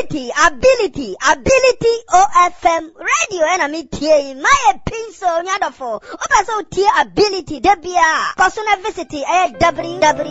ability OFM radio and I'm here my pencil nyadofo oba so tie ability debia personal visit www